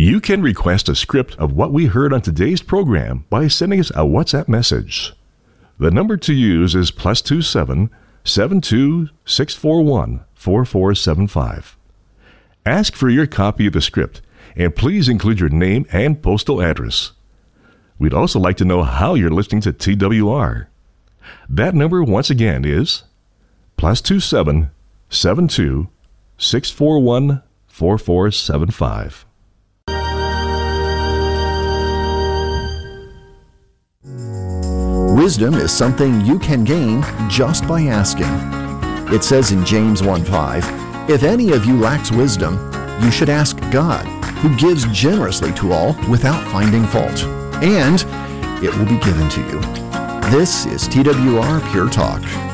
You can request a script of what we heard on today's program by sending us a WhatsApp message. The number to use is +27 72 641 4475. Ask for your copy of the script, and please include your name and postal address. We'd also like to know how you're listening to TWR. That number once again is +27 72 641 4475. Wisdom is something you can gain just by asking. It says in James 1:5, "If any of you lacks wisdom, you should ask God, who gives generously to all without finding fault, and it will be given to you." This is TWR Pure Talk.